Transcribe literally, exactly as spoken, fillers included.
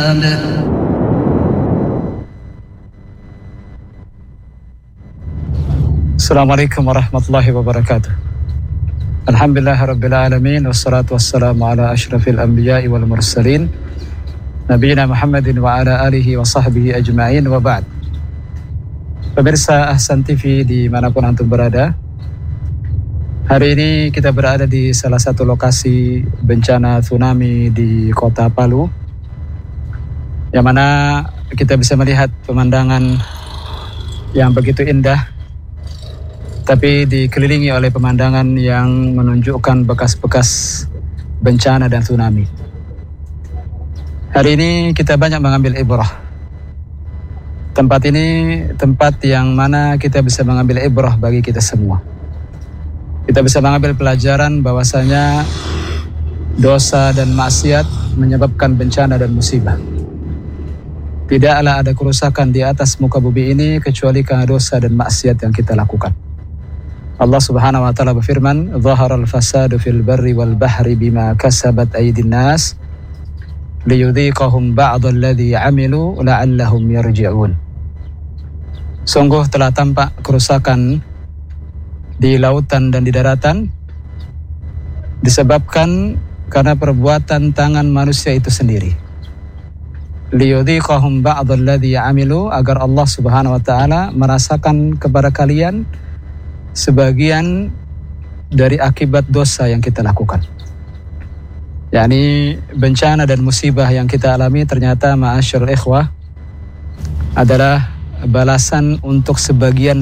Assalamualaikum warahmatullahi wabarakatuh. Alhamdulillahirabbil alamin wassalatu wassalamu ala asyrafil anbiya'i wal mursalin nabiyina Muhammadin wa ala alihi wa sahbihi ajma'in wa ba'd. Pemirsa Ahsan T V dimanapun antum berada, hari ini kita berada di salah satu lokasi bencana tsunami di kota Palu, yang mana kita bisa melihat pemandangan yang begitu indah, tapi dikelilingi oleh pemandangan yang menunjukkan bekas-bekas bencana dan tsunami. Hari ini kita banyak mengambil ibrah. Tempat ini tempat yang mana kita bisa mengambil ibrah bagi kita semua. Kita bisa mengambil pelajaran bahwasanya dosa dan maksiat menyebabkan bencana dan musibah. Tidaklah ada kerusakan di atas muka bumi ini kecuali karena dosa dan maksiat yang kita lakukan. Allah Subhanahu wa taala berfirman, "Dhaharal fasadu fil barri wal bahri bima kasabat aydin nas liyudhiqahum ba'dal ladzi 'amilu la'allahum yarji'un." Sungguh telah tampak kerusakan di lautan dan di daratan disebabkan karena perbuatan tangan manusia itu sendiri. Liyudhiqahum ba'dal ladzi 'amilu, agar Allah Subhanahu wa taala merasakan kepada kalian sebagian dari akibat dosa yang kita lakukan. yakni bencana dan musibah yang kita alami ternyata ma'asyarul ikhwah adalah balasan untuk sebagian